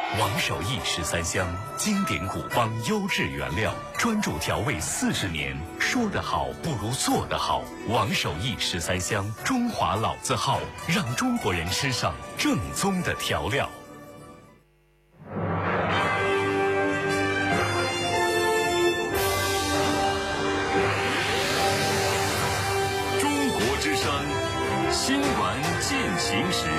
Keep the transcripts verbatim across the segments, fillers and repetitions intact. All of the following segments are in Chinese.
王守义十三香，经典古方优质原料，专注调味四十年。说得好不如做得好。王守义十三香，中华老字号，让中国人吃上正宗的调料。 中国之声，新闻进行时。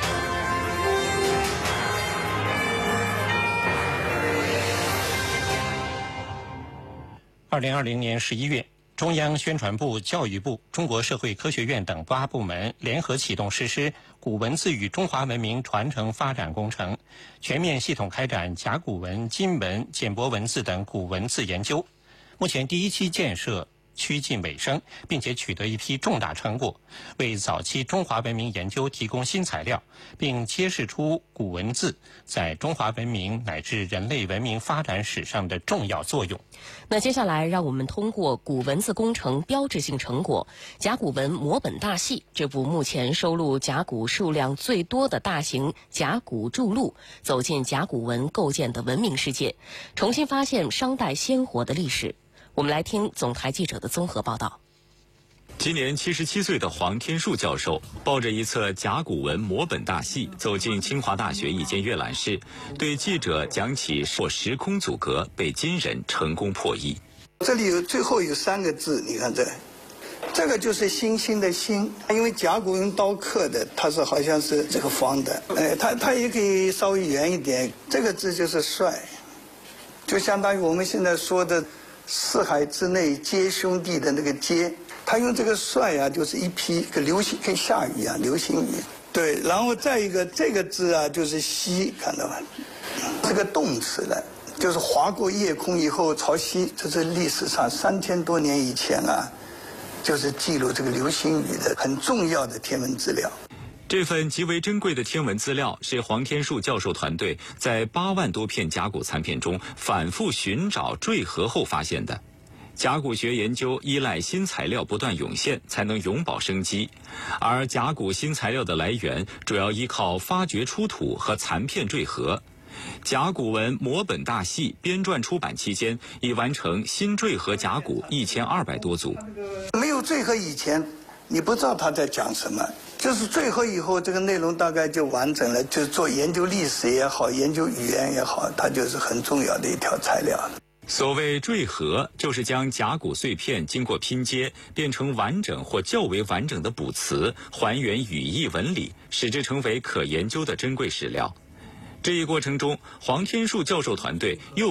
二零二零年十一月，中央宣传部、教育部、中国社会科学院等八部门联合启动实施古文字与中华文明传承发展工程，全面系统开展甲骨文、金文、简帛文字等古文字研究。目前第一期建设趋近尾声，并且取得一批重大成果，为早期中华文明研究提供新材料，并揭示出古文字在中华文明乃至人类文明发展史上的重要作用。 那接下来，让我们通过古文字工程标志性成果——甲骨文摹本大系这部目前收录甲骨数量最多的大型甲骨著录，走进甲骨文构建的文明世界，重新发现商代鲜活的历史。我们来听总台记者的综合报道。 今年七十七岁的黄天树教授抱着一册甲骨文摹本大系走进清华大学一间阅览室，对记者讲起破时空阻隔被金人成功破译。 这里有最后有三个字，你看这这个就是星星的星，因为甲骨文刀刻的，它是好像是这个方的，哎，它它也可以稍微圆一点。这个字就是帅，就相当于我们现在说的四海之内皆兄弟的那个皆。他用这个帅啊，就是一批个流星，跟下雨啊，流星雨。对，然后再一个这个字啊，就是西，看到吗？这个动词了，就是划过夜空以后朝西，这是历史上三千多年以前啊，就是记录这个流星雨的很重要的天文资料。 这份极为珍贵的天文资料是黄天树教授团队在八万多片甲骨残片中反复寻找缀合后发现的。甲骨学研究依赖新材料不断涌现，才能永葆生机。而甲骨新材料的来源主要依靠发掘出土和残片缀合。甲骨文摹本大系编撰出版期间，已完成新缀合甲骨一千二百多组。 没有缀合以前，你不知道他在讲什么。就是缀合以后，这个内容大概就完整了。就是做研究历史也好，研究语言也好，它就是很重要的一条材料了。 所谓缀合，就是将甲骨碎片经过拼接，变成完整或较为完整的卜辞，还原语义纹理，使之成为可研究的珍贵史料。这一过程中，黄天树教授团队又